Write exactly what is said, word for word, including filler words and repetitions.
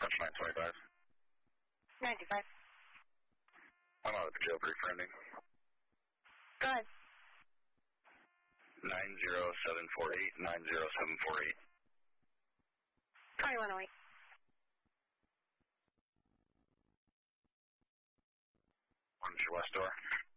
That's nine twenty-five. ninety-five. I'm out of the jailbreak for ending. Go ahead. nine zero seven four eight, nine zero seven four eight. twenty-one oh eight. One's your west door.